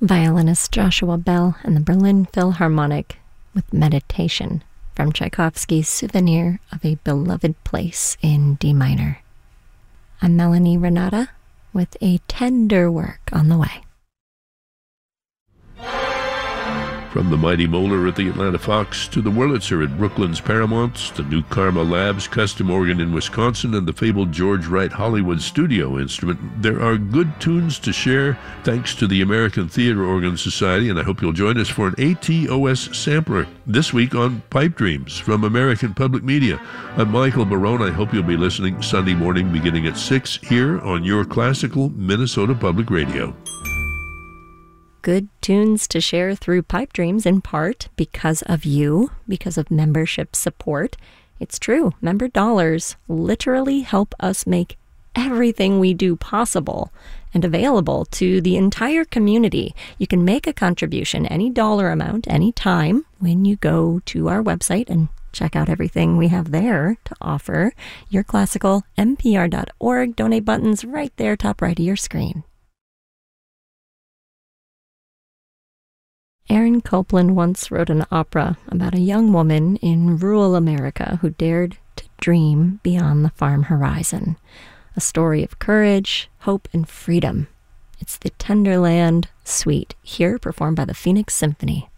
violinist Joshua Bell and the Berlin Philharmonic with Meditation from Tchaikovsky's Souvenir of a Beloved Place in D minor. I'm Melanie Renata with a tender work on the way. From the mighty Moeller at the Atlanta Fox to the Wurlitzer at Brooklyn's Paramount, the new Karma Labs custom organ in Wisconsin, and the fabled George Wright Hollywood studio instrument, there are good tunes to share thanks to the American Theater Organ Society, and I hope you'll join us for an ATOS sampler this week on Pipe Dreams from American Public Media. I'm Michael Barone. I hope you'll be listening Sunday morning beginning at 6 here on your classical Minnesota Public Radio. Good tunes to share through Pipe Dreams in part because of you, because of membership support. It's true. Member dollars literally help us make everything we do possible and available to the entire community. You can make a contribution, any dollar amount, any time, when you go to our website and check out everything we have there to offer. Your classical, npr.org, donate buttons right there, top right of your screen. Aaron Copland once wrote an opera about a young woman in rural America who dared to dream beyond the farm horizon. A story of courage, hope, and freedom. It's the Tenderland Suite, here performed by the Phoenix Symphony.